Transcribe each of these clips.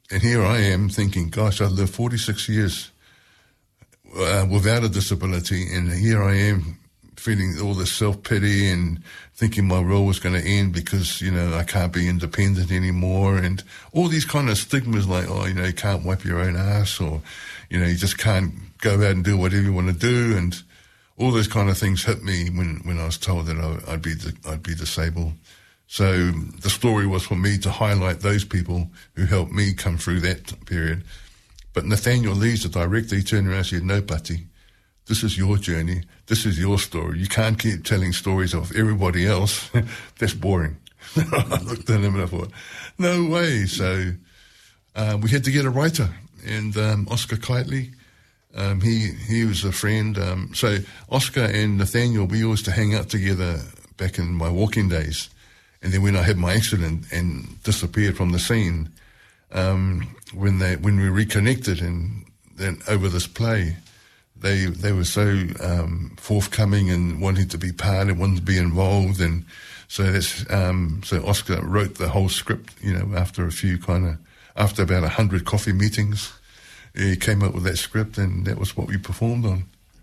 And here I am thinking, gosh, I've lived 46 years without a disability, and here I am feeling all this self-pity and thinking my role was going to end because, I can't be independent anymore, and all these kind of stigmas like, you can't wipe your own ass, or, you just can't go out and do whatever you want to do, and all those kind of things hit me when I was told that I'd be disabled. So the story was for me to highlight those people who helped me come through that period. But Nathaniel Lee's the director. He turned around and said, "No, Pati, this is your journey. This is your story. You can't keep telling stories of everybody else. That's boring." I looked at him and I thought, no way. So we had to get a writer. And Oscar Kitely, he was a friend. So Oscar and Nathaniel, we used to hang out together back in my walking days. And then when I had my accident and disappeared from the scene, when we reconnected and then over this play, they were so forthcoming and wanting to be part and wanting to be involved, and so that's so Oscar wrote the whole script. After about 100 coffee meetings, he came up with that script, and that was what we performed on.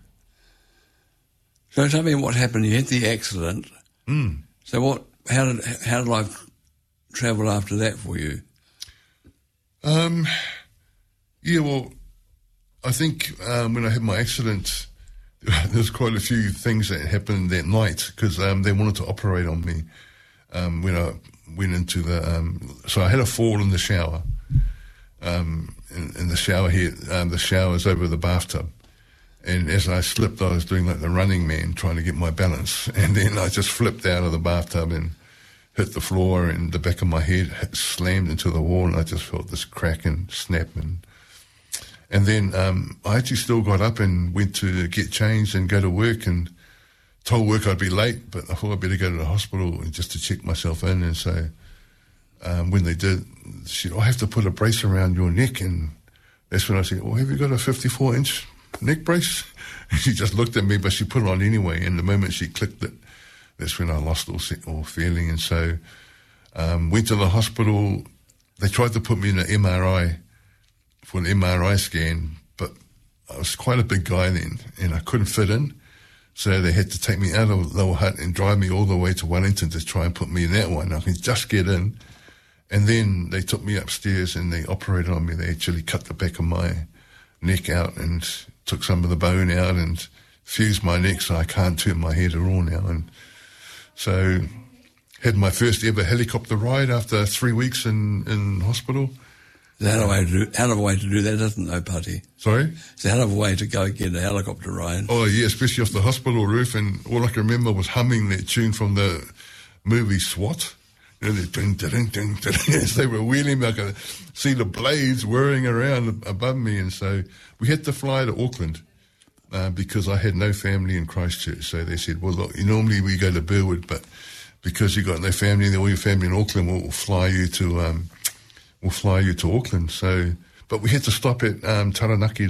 So tell me what happened. You had the accident. So how did life travel after that for you? Yeah, well, I think when I had my accident, there's quite a few things that happened that night because they wanted to operate on me when I went into so I had a fall in the shower. In the shower here, the shower's over the bathtub. And as I slipped, I was doing like the Running Man, trying to get my balance. And then I just flipped out of the bathtub and hit the floor, and the back of my head slammed into the wall, and I just felt this crack and snap. And then I actually still got up and went to get changed and go to work, and told work I'd be late, but I thought I'd better go to the hospital just to check myself in. And so when they did, she said, "I have to put a brace around your neck." And that's when I said, "Well, have you got a 54-inch neck brace?" And she just looked at me, but she put it on anyway. And the moment she clicked it, that's when I lost all feeling. And so went to the hospital. They tried to put me in an MRI for an MRI scan, but I was quite a big guy then, and I couldn't fit in. So they had to take me out of Lower Hutt and drive me all the way to Wellington to try and put me in that one. I could just get in. And then they took me upstairs and they operated on me. They actually cut the back of my neck out and took some of the bone out and fused my neck so I can't turn my head at all now. And so had my first ever helicopter ride after 3 weeks in hospital. It's a hell of a way to do that, isn't it, Pati? Sorry? It's a hell of a way to go get a helicopter ride. Oh, yeah, especially off the hospital roof. And all I can remember was humming that tune from the movie SWAT. As they were wheeling me, I could see the blades whirring around above me. And so we had to fly to Auckland because I had no family in Christchurch. So they said, "Well, look, normally we go to Burwood, but because you got no family, all your family in Auckland, we'll fly you to Auckland." So, but we had to stop at Taranaki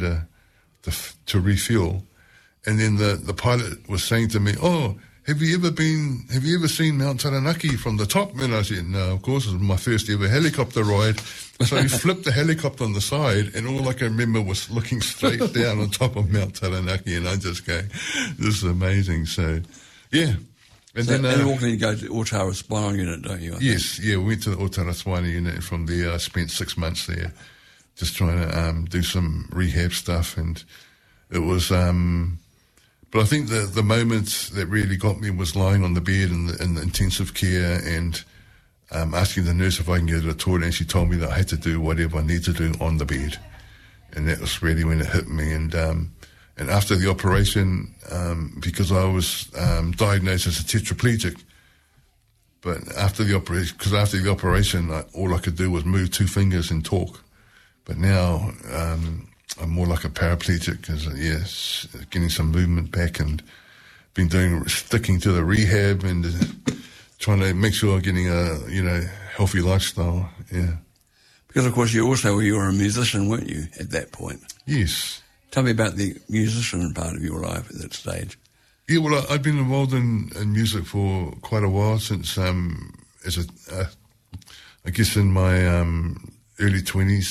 to refuel. And then the pilot was saying to me, "Oh, have you ever seen Mount Taranaki from the top?" And I said, "No, of course, it was my first ever helicopter ride." So he flipped the helicopter on the side, and all I can remember was looking straight down on top of Mount Taranaki, and I just go, "This is amazing." So, yeah. And so then in Auckland, you go to Otara Spinal Unit, don't you? Yes, yeah, we went to the Otara Spinal Unit, and from there I spent 6 months there, just trying to do some rehab stuff, and it was. But I think the moment that really got me was lying on the bed in the intensive care and asking the nurse if I can get to the toilet, and she told me that I had to do whatever I need to do on the bed, and that was really when it hit me. And after the operation, because I was diagnosed as a tetraplegic, but after the operation, all I could do was move 2 fingers and talk. But now I'm more like a paraplegic, because yes, getting some movement back and sticking to the rehab and trying to make sure I'm getting a healthy lifestyle. Yeah. Because of course you were a musician, weren't you, at that point? Yes. Tell me about the musician part of your life at that stage. Yeah, well, I've been involved in music for quite a while since I guess in my early 20s.